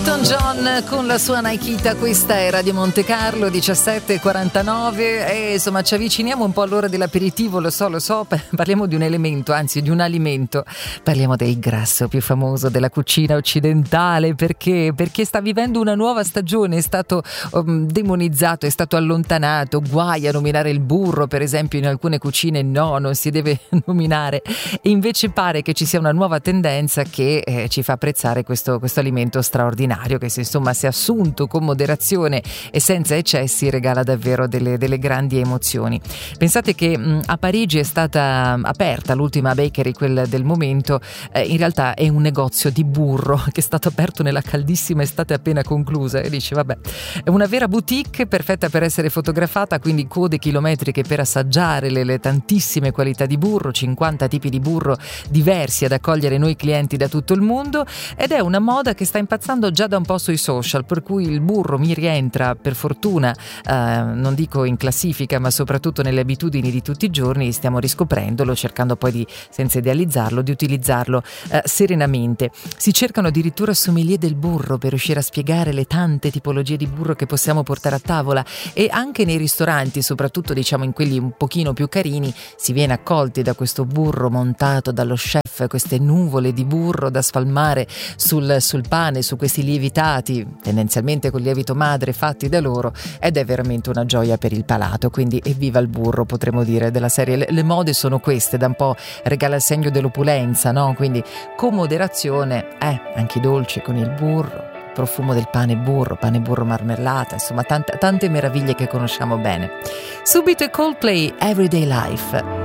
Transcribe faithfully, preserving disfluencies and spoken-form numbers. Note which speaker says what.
Speaker 1: Elton John con la sua Nikita, questa è Radio Monte Carlo, diciassette e quarantanove, e insomma ci avviciniamo un po' all'ora dell'aperitivo, lo so, lo so, parliamo di un elemento, anzi di un alimento, parliamo del grasso più famoso della cucina occidentale, perché? Perché sta vivendo una nuova stagione, è stato um, demonizzato, è stato allontanato, guai a nominare il burro, per esempio in alcune cucine no, non si deve nominare, e invece pare che ci sia una nuova tendenza che eh, ci fa apprezzare questo, questo alimento straordinario, che se insomma se assunto con moderazione e senza eccessi regala davvero delle, delle grandi emozioni. Pensate che mh, a Parigi è stata aperta l'ultima bakery, quella del momento, eh, in realtà è un negozio di burro che è stato aperto nella caldissima estate appena conclusa, e dice vabbè, è una vera boutique perfetta per essere fotografata, quindi code chilometriche per assaggiare le, le tantissime qualità di burro, cinquanta tipi di burro diversi ad accogliere noi clienti da tutto il mondo, ed è una moda che sta impazzando già da un po' sui social, per cui il burro mi rientra per fortuna, eh, non dico in classifica, ma soprattutto nelle abitudini di tutti i giorni. Stiamo riscoprendolo, cercando poi di, senza idealizzarlo, di utilizzarlo eh, serenamente. Si cercano addirittura sommelier del burro per riuscire a spiegare le tante tipologie di burro che possiamo portare a tavola, e anche nei ristoranti, soprattutto diciamo in quelli un pochino più carini, si viene accolti da questo burro montato dallo chef, queste nuvole di burro da spalmare sul, sul pane, su questi lievitati, tendenzialmente con lievito madre fatti da loro, ed è veramente una gioia per il palato. Quindi evviva il burro, potremmo dire, della serie. Le, le mode sono queste, da un po' regala il segno dell'opulenza, no? Quindi con moderazione, eh, anche i dolci con il burro, profumo del pane burro, pane burro marmellata, insomma tante, tante meraviglie che conosciamo bene. Subito è Coldplay, Everyday Life.